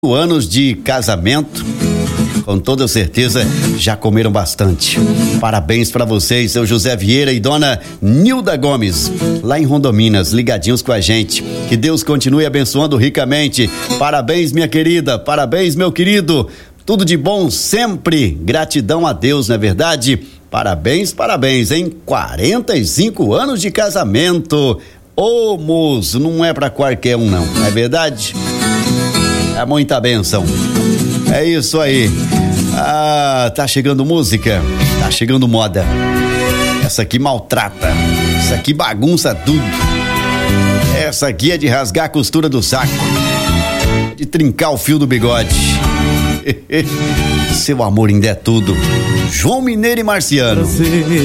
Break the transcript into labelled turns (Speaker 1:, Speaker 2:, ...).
Speaker 1: Anos de casamento, com toda certeza já comeram bastante. Parabéns pra vocês, seu José Vieira e dona Nilda Gomes, lá em Rondominas, ligadinhos com a gente. Que Deus continue abençoando ricamente. Parabéns, minha querida, parabéns, meu querido. Tudo de bom sempre. Gratidão a Deus, não é verdade? Parabéns, parabéns, hein? 45 anos de casamento. Ô, moço, não é pra qualquer um, não é verdade? É muita bênção. É isso aí. Tá chegando música, tá chegando moda. Essa aqui maltrata, essa aqui bagunça tudo. Essa aqui é de rasgar a costura do saco, de trincar o fio do bigode. Seu amor ainda é tudo. João Mineiro e Marciano.